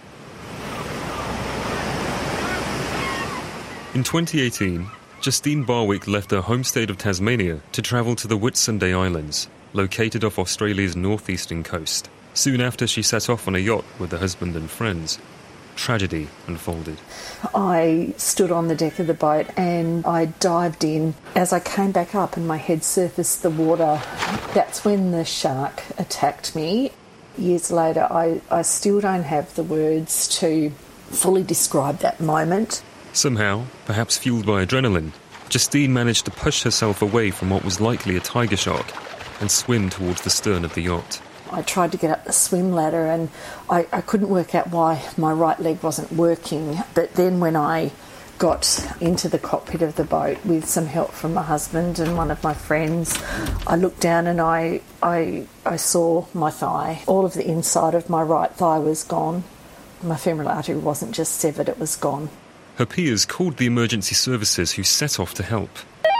In twenty eighteen, Justine Barwick left her home state of Tasmania to travel to the Whitsunday Islands, located off Australia's northeastern coast. Soon after, she set off on a yacht with her husband and friends. Tragedy unfolded. I stood on the deck of the boat and I dived in. As I came back up and my head surfaced the water, that's when the shark attacked me. Years later, I, I still don't have the words to fully describe that moment. Somehow, perhaps fueled by adrenaline, Justine managed to push herself away from what was likely a tiger shark and swim towards the stern of the yacht. I tried to get up the swim ladder and I, I couldn't work out why my right leg wasn't working. But then when I got into the cockpit of the boat with some help from my husband and one of my friends, I looked down and I, I, I saw my thigh. All of the inside of my right thigh was gone. My femoral artery wasn't just severed, it was gone. Her peers called the emergency services who set off to help.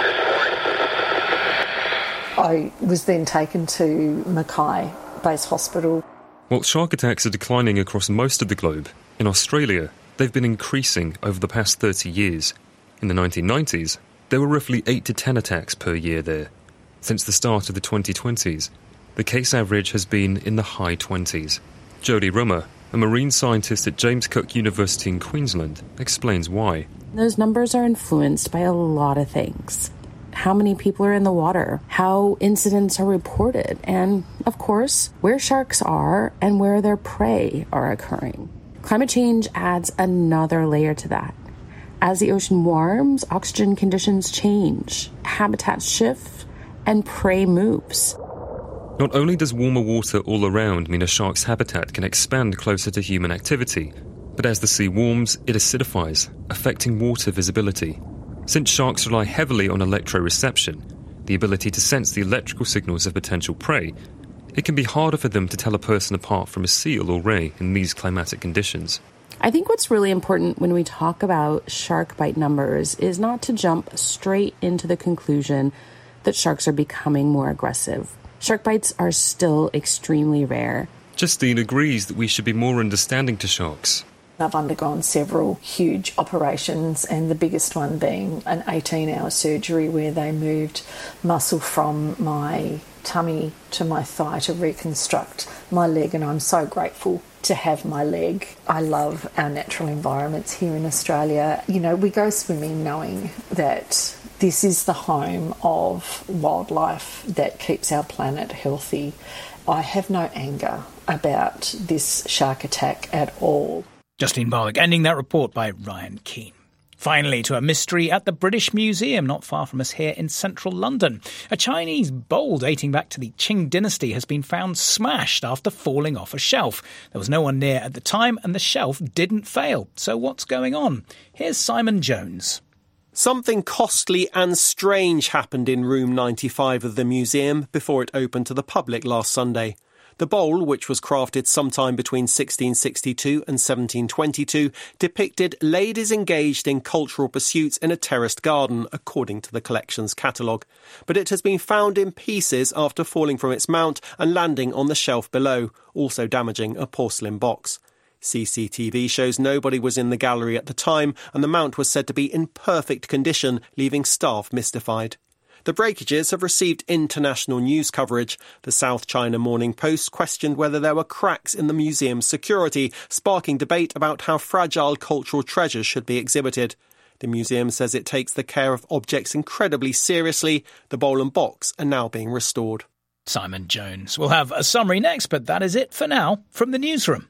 I was then taken to Mackay Base Hospital. While shark attacks are declining across most of the globe, in Australia they've been increasing over the past thirty years. In the nineteen nineties, there were roughly eight to ten attacks per year there. Since the start of the twenty twenties, the case average has been in the high twenties. Jodie Rummer, a marine scientist at James Cook University in Queensland, explains why. Those numbers are influenced by a lot of things. How many people are in the water, how incidents are reported, and, of course, where sharks are and where their prey are occurring. Climate change adds another layer to that. As the ocean warms, oxygen conditions change, habitats shift, and prey moves. Not only does warmer water all around mean a shark's habitat can expand closer to human activity, but as the sea warms, it acidifies, affecting water visibility. Since sharks rely heavily on electroreception, the ability to sense the electrical signals of potential prey, it can be harder for them to tell a person apart from a seal or ray in these climatic conditions. I think what's really important when we talk about shark bite numbers is not to jump straight into the conclusion that sharks are becoming more aggressive. Shark bites are still extremely rare. Justine agrees that we should be more understanding to sharks. I've undergone several huge operations, and the biggest one being an eighteen-hour surgery where they moved muscle from my tummy to my thigh to reconstruct my leg, and I'm so grateful to have my leg. I love our natural environments here in Australia. You know, we go swimming knowing that this is the home of wildlife that keeps our planet healthy. I have no anger about this shark attack at all. Justine Barwick ending that report by Ryan Keane. Finally, to a mystery at the British Museum, not far from us here in central London. A Chinese bowl dating back to the Qing dynasty has been found smashed after falling off a shelf. There was no one near at the time and the shelf didn't fail. So what's going on? Here's Simon Jones. Something costly and strange happened in room ninety-five of the museum before it opened to the public last Sunday. The bowl, which was crafted sometime between sixteen sixty-two and seventeen twenty-two, depicted ladies engaged in cultural pursuits in a terraced garden, according to the collection's catalogue. But it has been found in pieces after falling from its mount and landing on the shelf below, also damaging a porcelain box. C C T V shows nobody was in the gallery at the time, and the mount was said to be in perfect condition, leaving staff mystified. The breakages have received international news coverage. The South China Morning Post questioned whether there were cracks in the museum's security, sparking debate about how fragile cultural treasures should be exhibited. The museum says it takes the care of objects incredibly seriously. The bowl and box are now being restored. Simon Jones. We'll have a summary next, but that is it for now from the newsroom.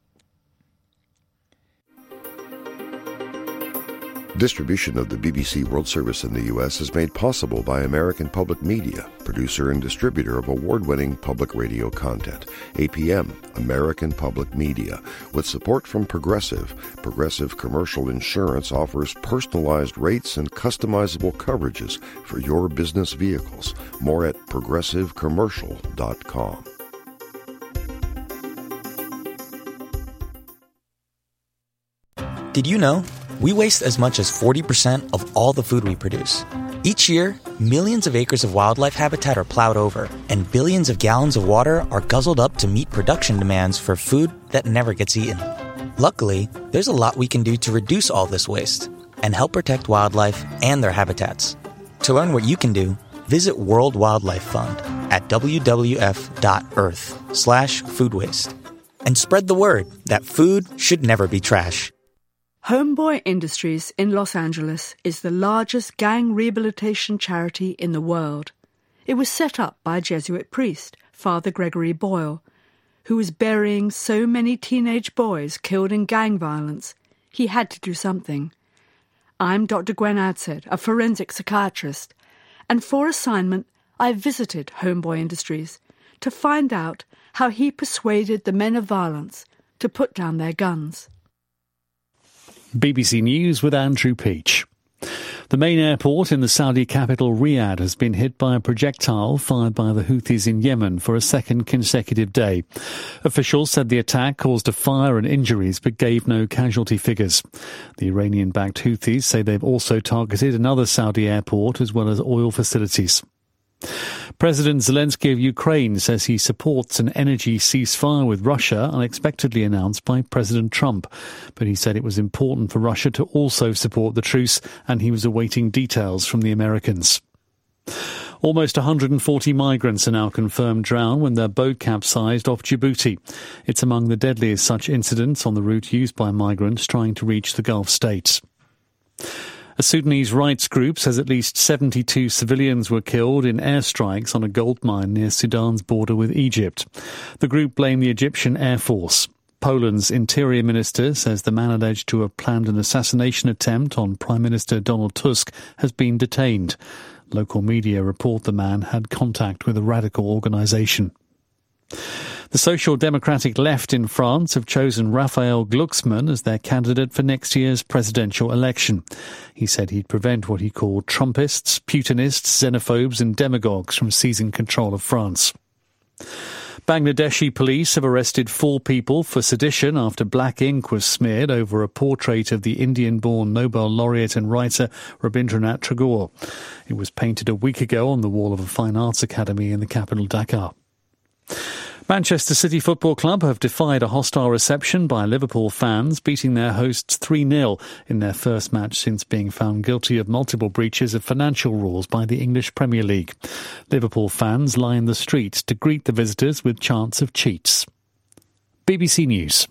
Distribution of the B B C World Service in the U S is made possible by American Public Media, producer and distributor of award-winning public radio content. A P M, American Public Media. With support from Progressive, Progressive Commercial Insurance offers personalized rates and customizable coverages for your business vehicles. More at progressive commercial dot com. Did you know? We waste as much as forty percent of all the food we produce. Each year, millions of acres of wildlife habitat are plowed over, and billions of gallons of water are guzzled up to meet production demands for food that never gets eaten. Luckily, there's a lot we can do to reduce all this waste and help protect wildlife and their habitats. To learn what you can do, visit World Wildlife Fund at w w f dot earth slash food waste. And spread the word that food should never be trash. Homeboy Industries in Los Angeles is the largest gang rehabilitation charity in the world. It was set up by a Jesuit priest, Father Gregory Boyle, who was burying so many teenage boys killed in gang violence. He had to do something. I'm Doctor Gwen Adshead, a forensic psychiatrist, and for assignment I visited Homeboy Industries to find out how he persuaded the men of violence to put down their guns. B B C News with Andrew Peach. The main airport in the Saudi capital Riyadh has been hit by a projectile fired by the Houthis in Yemen for a second consecutive day. Officials said the attack caused a fire and injuries but gave no casualty figures. The Iranian-backed Houthis say they've also targeted another Saudi airport as well as oil facilities. President Zelensky of Ukraine says he supports an energy ceasefire with Russia, unexpectedly announced by President Trump. But he said it was important for Russia to also support the truce, and he was awaiting details from the Americans. Almost one hundred forty migrants are now confirmed drowned when their boat capsized off Djibouti. It's among the deadliest such incidents on the route used by migrants trying to reach the Gulf states. A Sudanese rights group says at least seventy-two civilians were killed in airstrikes on a gold mine near Sudan's border with Egypt. The group blamed the Egyptian Air Force. Poland's interior minister says the man alleged to have planned an assassination attempt on Prime Minister Donald Tusk has been detained. Local media report the man had contact with a radical organisation. The Social Democratic left in France have chosen Raphael Glucksmann as their candidate for next year's presidential election. He said he'd prevent what he called Trumpists, Putinists, xenophobes and demagogues from seizing control of France. Bangladeshi police have arrested four people for sedition after black ink was smeared over a portrait of the Indian-born Nobel laureate and writer Rabindranath Tagore. It was painted a week ago on the wall of a fine arts academy in the capital Dhaka. Manchester City Football Club have defied a hostile reception by Liverpool fans, beating their hosts three nil in their first match since being found guilty of multiple breaches of financial rules by the English Premier League. Liverpool fans line the streets to greet the visitors with chants of cheats. B B C News.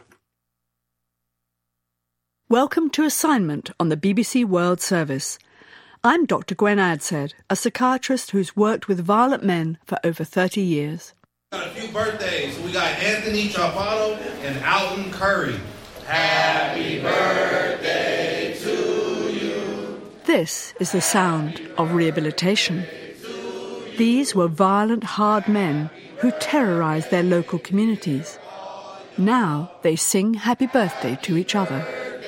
Welcome to Assignment on the B B C World Service. I'm Doctor Gwen Adshead, a psychiatrist who's worked with violent men for over thirty years. Got a few birthdays. We got Anthony Chapato and Alton Curry. Happy birthday to This is the sound of rehabilitation. These were violent, hard men who terrorised their local communities. Now they sing happy birthday to each other.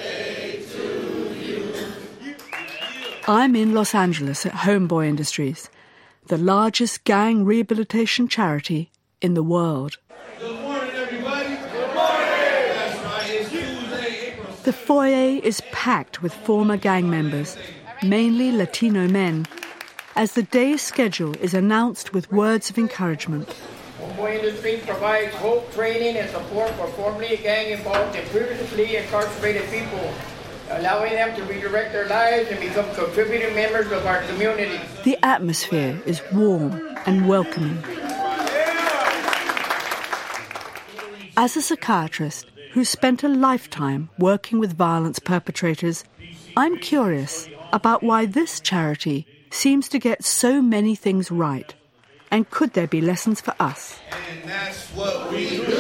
I'm in Los Angeles at Homeboy Industries, the largest gang rehabilitation charity in the world. Good morning, everybody. Good morning. That's right. It's Tuesday, April. The foyer is packed with former gang members, mainly Latino men, as the day's schedule is announced with words of encouragement. Homeboy Industries provides hope, training, and support for formerly gang-involved and previously incarcerated people, allowing them to redirect their lives and become contributing members of our community. The atmosphere is warm and welcoming. As a psychiatrist who spent a lifetime working with violence perpetrators, I'm curious about why this charity seems to get so many things right. And could there be lessons for us? And that's what we do.